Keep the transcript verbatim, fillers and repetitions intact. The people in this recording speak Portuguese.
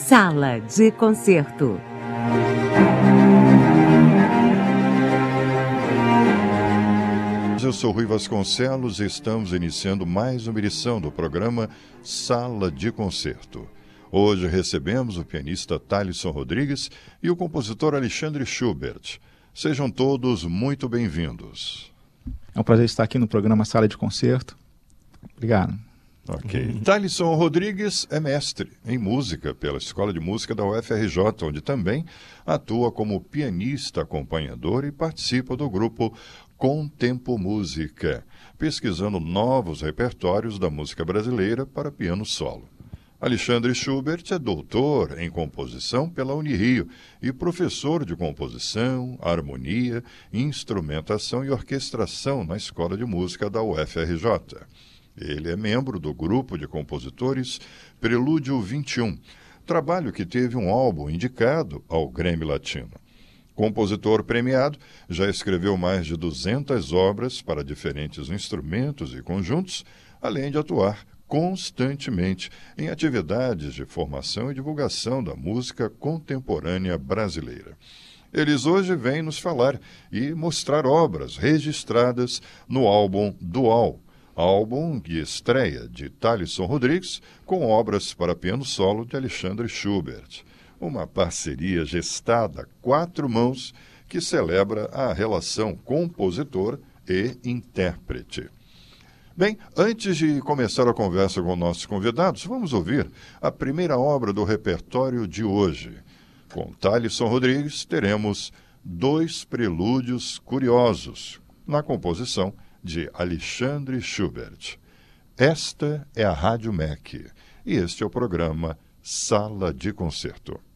Sala de Concerto. Eu sou Rui Vasconcelos e estamos iniciando mais uma edição do programa Sala de Concerto. Hoje recebemos o pianista Thalisson Rodrigues e o compositor Alexandre Schubert. Sejam todos muito bem-vindos. É um prazer estar aqui no programa Sala de Concerto. Obrigado. Ok. Uhum. Thalisson Rodrigues é mestre em música pela Escola de Música da U F R J, onde também atua como pianista acompanhador e participa do grupo Contempo Música, pesquisando novos repertórios da música brasileira para piano solo. Alexandre Schubert é doutor em composição pela Unirio e professor de composição, harmonia, instrumentação e orquestração na Escola de Música da U F R J. Ele é membro do grupo de compositores Prelúdio vinte e um, trabalho que teve um álbum indicado ao Grammy Latino. Compositor premiado, já escreveu mais de duzentas obras para diferentes instrumentos e conjuntos, além de atuar constantemente em atividades de formação e divulgação da música contemporânea brasileira. Eles hoje vêm nos falar e mostrar obras registradas no álbum Dual, álbum de estreia de Thalisson Rodrigues com obras para piano solo de Alexandre Schubert. Uma parceria gestada a quatro mãos que celebra a relação compositor e intérprete. Bem, antes de começar a conversa com nossos convidados, vamos ouvir a primeira obra do repertório de hoje. Com Thalisson Rodrigues, teremos Dois Prelúdios Curiosos, na composição de Alexandre Schubert. Esta é a Rádio M E C e este é o programa Sala de Concerto.